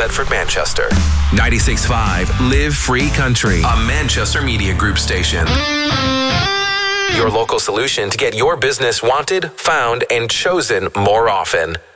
Bedford, Manchester. 96.5 Live Free Country, a Manchester Media Group station. Your local solution to get your business wanted, found, and chosen more often.